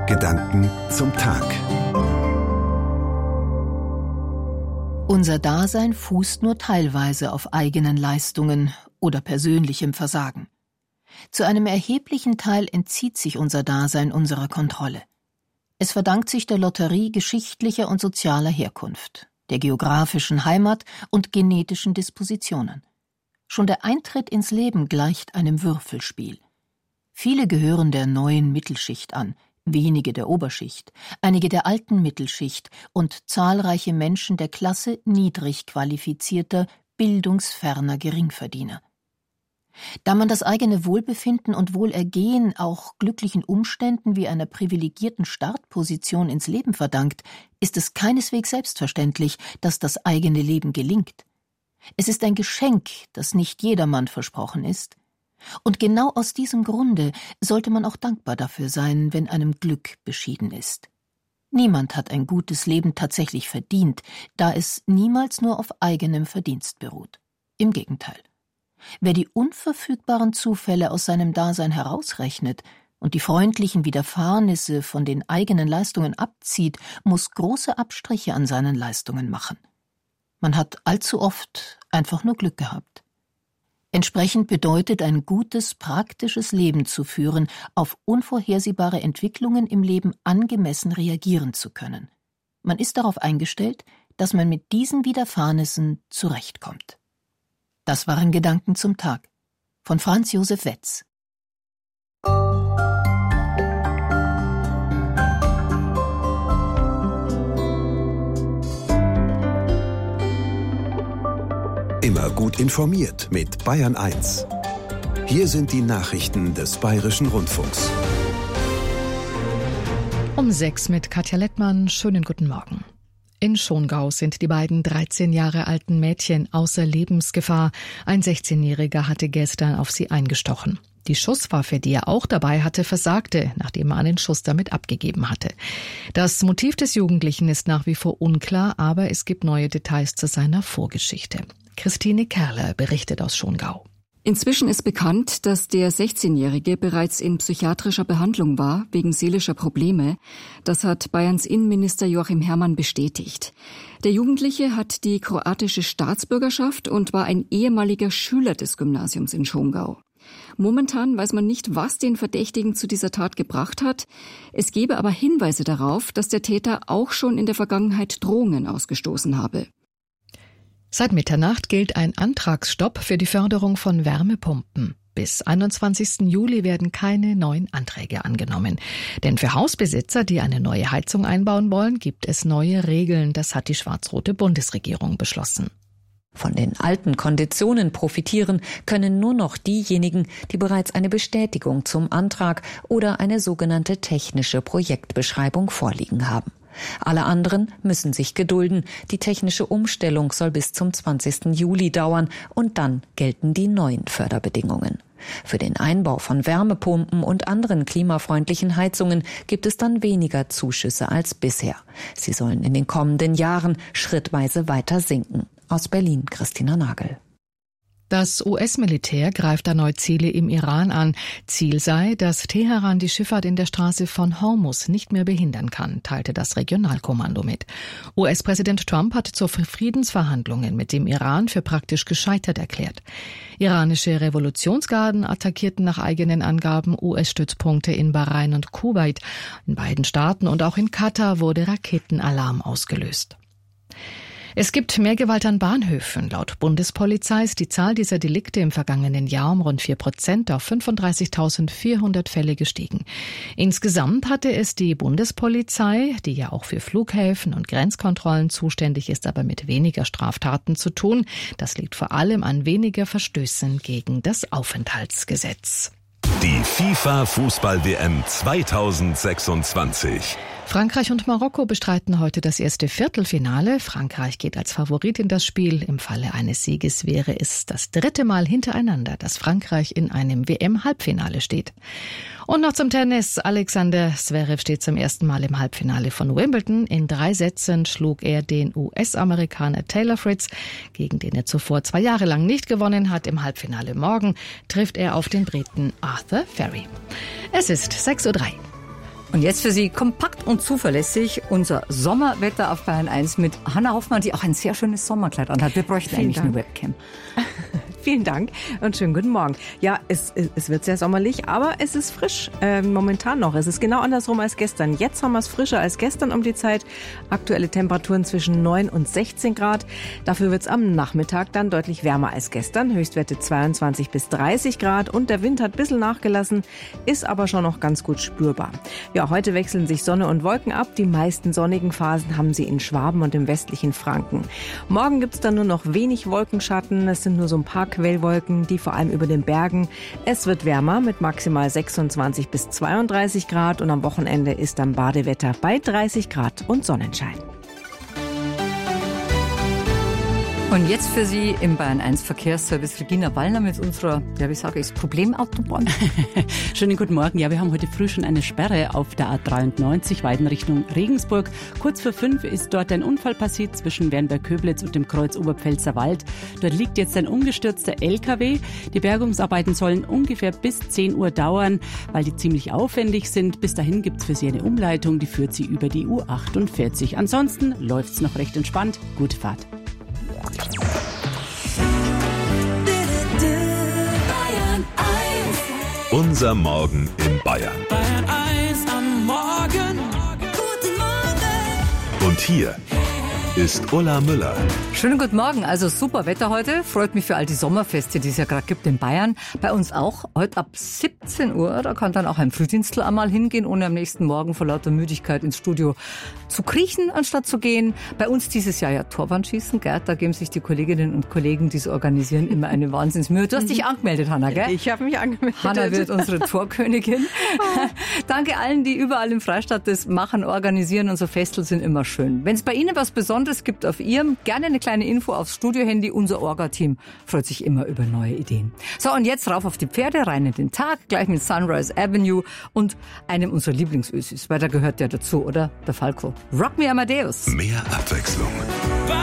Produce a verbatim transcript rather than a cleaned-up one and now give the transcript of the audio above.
Gedanken zum Tag. Unser Dasein fußt nur teilweise auf eigenen Leistungen oder persönlichem Versagen. Zu einem erheblichen Teil entzieht sich unser Dasein unserer Kontrolle. Es verdankt sich der Lotterie geschichtlicher und sozialer Herkunft, der geografischen Heimat und genetischen Dispositionen. Schon der Eintritt ins Leben gleicht einem Würfelspiel. Viele gehören der neuen Mittelschicht an, wenige der Oberschicht, einige der alten Mittelschicht und zahlreiche Menschen der Klasse niedrig qualifizierter, bildungsferner Geringverdiener. Da man das eigene Wohlbefinden und Wohlergehen auch glücklichen Umständen wie einer privilegierten Startposition ins Leben verdankt, ist es keineswegs selbstverständlich, dass das eigene Leben gelingt. Es ist ein Geschenk, das nicht jedermann versprochen ist. Und genau aus diesem Grunde sollte man auch dankbar dafür sein, wenn einem Glück beschieden ist. Niemand hat ein gutes Leben tatsächlich verdient, da es niemals nur auf eigenem Verdienst beruht. Im Gegenteil. Wer die unverfügbaren Zufälle aus seinem Dasein herausrechnet und die freundlichen Widerfahrnisse von den eigenen Leistungen abzieht, muss große Abstriche an seinen Leistungen machen. Man hat allzu oft einfach nur Glück gehabt. Entsprechend bedeutet ein gutes, praktisches Leben zu führen, auf unvorhersehbare Entwicklungen im Leben angemessen reagieren zu können. Man ist darauf eingestellt, dass man mit diesen Widerfahrnissen zurechtkommt. Das waren Gedanken zum Tag von Franz Josef Wetz. Immer gut informiert mit Bayern eins. Hier sind die Nachrichten des Bayerischen Rundfunks. Um sechs mit Katja Lettmann. Schönen guten Morgen. In Schongau sind die beiden dreizehn Jahre alten Mädchen außer Lebensgefahr. Ein sechzehnjähriger hatte gestern auf sie eingestochen. Die Schusswaffe, die er auch dabei hatte, versagte, nachdem er einen Schuss damit abgegeben hatte. Das Motiv des Jugendlichen ist nach wie vor unklar, aber es gibt neue Details zu seiner Vorgeschichte. Christine Kerler berichtet aus Schongau. Inzwischen ist bekannt, dass der sechzehnjährige bereits in psychiatrischer Behandlung war, wegen seelischer Probleme. Das hat Bayerns Innenminister Joachim Herrmann bestätigt. Der Jugendliche hat die kroatische Staatsbürgerschaft und war ein ehemaliger Schüler des Gymnasiums in Schongau. Momentan weiß man nicht, was den Verdächtigen zu dieser Tat gebracht hat. Es gebe aber Hinweise darauf, dass der Täter auch schon in der Vergangenheit Drohungen ausgestoßen habe. Seit Mitternacht gilt ein Antragsstopp für die Förderung von Wärmepumpen. Bis einundzwanzigsten Juli werden keine neuen Anträge angenommen. Denn für Hausbesitzer, die eine neue Heizung einbauen wollen, gibt es neue Regeln. Das hat die schwarz-rote Bundesregierung beschlossen. Von den alten Konditionen profitieren können nur noch diejenigen, die bereits eine Bestätigung zum Antrag oder eine sogenannte technische Projektbeschreibung vorliegen haben. Alle anderen müssen sich gedulden. Die technische Umstellung soll bis zum zwanzigsten Juli dauern und dann gelten die neuen Förderbedingungen. Für den Einbau von Wärmepumpen und anderen klimafreundlichen Heizungen gibt es dann weniger Zuschüsse als bisher. Sie sollen in den kommenden Jahren schrittweise weiter sinken. Aus Berlin, Christina Nagel. Das U S-Militär greift erneut Ziele im Iran an. Ziel sei, dass Teheran die Schifffahrt in der Straße von Hormuz nicht mehr behindern kann, teilte das Regionalkommando mit. U S-Präsident Trump hat zur Friedensverhandlungen mit dem Iran für praktisch gescheitert erklärt. Iranische Revolutionsgarden attackierten nach eigenen Angaben U S-Stützpunkte in Bahrain und Kuwait. In beiden Staaten und auch in Katar wurde Raketenalarm ausgelöst. Es gibt mehr Gewalt an Bahnhöfen. Laut Bundespolizei ist die Zahl dieser Delikte im vergangenen Jahr um rund vier Prozent auf fünfunddreißigtausendvierhundert Fälle gestiegen. Insgesamt hatte es die Bundespolizei, die ja auch für Flughäfen und Grenzkontrollen zuständig ist, aber mit weniger Straftaten zu tun. Das liegt vor allem an weniger Verstößen gegen das Aufenthaltsgesetz. Die FIFA-Fußball-W M zweitausendsechsundzwanzig. Frankreich und Marokko bestreiten heute das erste Viertelfinale. Frankreich geht als Favorit in das Spiel. Im Falle eines Sieges wäre es das dritte Mal hintereinander, dass Frankreich in einem W M-Halbfinale steht. Und noch zum Tennis. Alexander Zverev steht zum ersten Mal im Halbfinale von Wimbledon. In drei Sätzen schlug er den U S-Amerikaner Taylor Fritz, gegen den er zuvor zwei Jahre lang nicht gewonnen hat. Im Halbfinale morgen trifft er auf den Briten Arthur Ferry. Es ist sechs Uhr drei. Und jetzt für Sie kompakt und zuverlässig unser Sommerwetter auf Bayern eins mit Hanna Hoffmann, die auch ein sehr schönes Sommerkleid anhat. Wir bräuchten Vielen eigentlich Dank. eine Webcam. Vielen Dank und schönen guten Morgen. Ja, es, es wird sehr sommerlich, aber es ist frisch, äh, momentan noch. Es ist genau andersrum als gestern. Jetzt haben wir es frischer als gestern um die Zeit. Aktuelle Temperaturen zwischen neun und sechzehn Grad. Dafür wird es am Nachmittag dann deutlich wärmer als gestern. Höchstwerte zweiundzwanzig bis dreißig Grad und der Wind hat ein bisschen nachgelassen, ist aber schon noch ganz gut spürbar. Ja, heute wechseln sich Sonne und Wolken ab. Die meisten sonnigen Phasen haben sie in Schwaben und im westlichen Franken. Morgen gibt es dann nur noch wenig Wolkenschatten. Es sind nur so ein paar Quellwolken, die vor allem über den Bergen. Es wird wärmer mit maximal sechsundzwanzig bis zweiunddreißig Grad und am Wochenende ist dann Badewetter bei dreißig Grad und Sonnenschein. Und jetzt für Sie im Bayern eins Verkehrsservice Regina Wallner mit unserer, ja wie sage ich, Problemautobahn. Schönen guten Morgen. Ja, wir haben heute früh schon eine Sperre auf der A dreiundneunzig Weiden Richtung Regensburg. Kurz vor fünf ist dort ein Unfall passiert zwischen Wernberg-Köblitz und dem Kreuz Oberpfälzer Wald. Dort liegt jetzt ein umgestürzter L K W. Die Bergungsarbeiten sollen ungefähr bis zehn Uhr dauern, weil die ziemlich aufwendig sind. Bis dahin gibt es für Sie eine Umleitung, die führt Sie über die U achtundvierzig. Ansonsten läuft es noch recht entspannt. Gute Fahrt. Unser Morgen in Bayern. Bayern eins am Morgen. Guten Morgen. Und hier ist Ulla Müller. Schönen guten Morgen. Also super Wetter heute. Freut mich für all die Sommerfeste, die es ja gerade gibt in Bayern. Bei uns auch. Heute ab siebzehn Uhr. Da kann dann auch ein Frühdienstler einmal hingehen, ohne am nächsten Morgen vor lauter Müdigkeit ins Studio zu kriechen, anstatt zu gehen. Bei uns dieses Jahr ja Torwandschießen. Gerd, da geben sich die Kolleginnen und Kollegen, die es organisieren, immer eine Wahnsinnsmühe. Du hast dich angemeldet, Hanna, gell? Ich habe mich angemeldet. Hanna wird unsere Torkönigin. Danke allen, die überall im Freistaat das machen, organisieren. Unsere Festel sind immer schön. Wenn es bei Ihnen was Besonderes gibt auf Ihrem, gerne eine kleine Info aufs Studiohandy. Unser Orga-Team freut sich immer über neue Ideen. So, und jetzt rauf auf die Pferde, rein in den Tag, gleich mit Sunrise Avenue und einem unserer Lieblingsösis, weil da gehört der dazu, oder? Der Falco. Rock me Amadeus. Mehr Abwechslung.